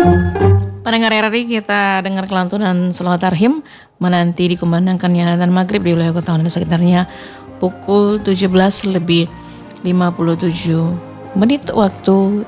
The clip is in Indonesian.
Pendengar RRI, kita dengar kelantunan Sholawat Tarhim menanti dikumandangkannya adzan maghrib di wilayah kota dan sekitarnya pukul 17 lebih 57 menit waktu